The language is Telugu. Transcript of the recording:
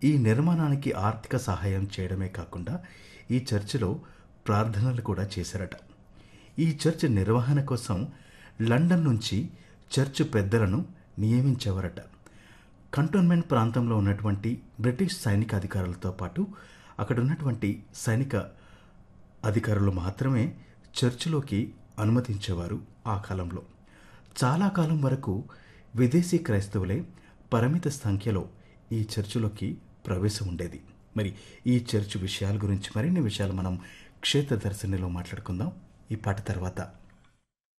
ఈ నిర్మాణానికి ఆర్థిక సహాయం చేయడమే కాకుండా ఈ చర్చిలో ప్రార్థనలు కూడా చేశారట. ఈ చర్చ్ నిర్వహణ కోసం లండన్ నుంచి చర్చ్ పెద్దలను నియమించేవారట. కంటోన్మెంట్ ప్రాంతంలో ఉన్నటువంటి బ్రిటిష్ సైనిక అధికారులతో పాటు అక్కడ ఉన్నటువంటి సైనిక అధికారులు మాత్రమే చర్చిలోకి అనుమతించేవారు ఆ కాలంలో. చాలా కాలం వరకు విదేశీ క్రైస్తవులే పరిమిత సంఖ్యలో ఈ చర్చిలోకి ప్రవేశం ఉండేది. మరి ఈ చర్చ్ విషయాల గురించి మరిన్ని విషయాలు మనం క్షేత్ర దర్శనిలో మాట్లాడుకుందాం ఈ పాట తర్వాత.